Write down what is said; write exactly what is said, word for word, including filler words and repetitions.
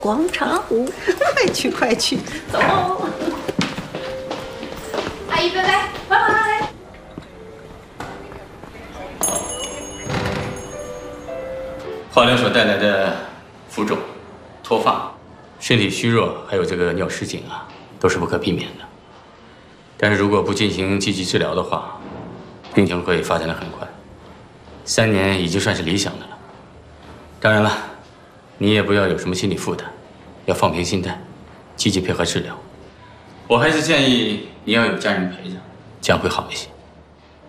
广场舞，快去快去，走！ 阿姨，拜拜，拜拜。 化疗所带来的浮肿、脱发、身体虚弱，还有这个尿失禁啊，都是不可避免的。但是如果不进行积极治疗的话，病情会发展的很快，三年已经算是理想的了。当然了，你也不要有什么心理负担，要放平心态，积极配合治疗。我还是建议你要有家人陪着，这样会好一些。